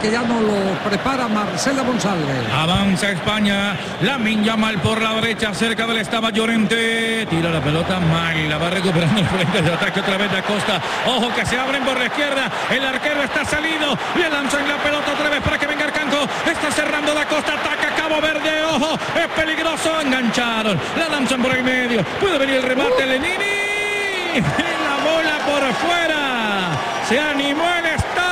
que ya nos lo prepara Marcela González. Avanza España, Lamine Yamal por la derecha, cerca del estaba Llorente, tira la pelota mal, la va recuperando el frente de ataque otra vez de Acosta. Ojo que se abren por la izquierda, el arquero está salido, le lanzan la pelota otra vez para que venga Arcanco, está cerrando la Costa, ataca Cabo Verde, ojo, es peligroso, engancharon, la lanzan por el medio, puede venir el remate, Lenini, la bola por fuera, se animó el estadio.